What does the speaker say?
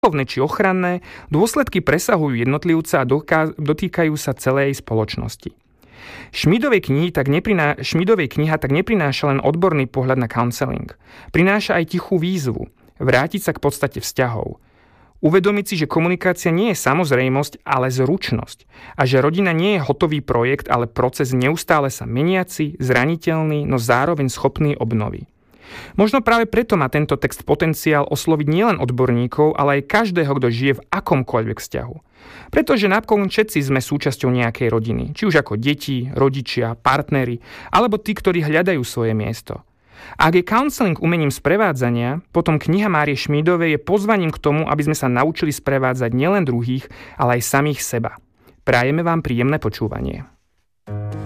duchovné či ochranné, dôsledky presahujú jednotlivca a dotýkajú sa celej spoločnosti. Šmidovej kniha tak neprináša len odborný pohľad na counseling. Prináša aj tichú výzvu, vrátiť sa k podstate vzťahov. Uvedomiť si, že komunikácia nie je samozrejmosť, ale zručnosť. A že rodina nie je hotový projekt, ale proces neustále sa meniaci, zraniteľný, no zároveň schopný obnovy. Možno práve preto má tento text potenciál osloviť nielen odborníkov, ale aj každého, kto žije v akomkoľvek vzťahu. Pretože napokon všetci sme súčasťou nejakej rodiny, či už ako deti, rodičia, partneri, alebo tí, ktorí hľadajú svoje miesto. Ak je counseling umením sprevádzania, potom kniha Márie Šmídovej je pozvaním k tomu, aby sme sa naučili sprevádzať nielen druhých, ale aj samých seba. Prajeme vám príjemné počúvanie.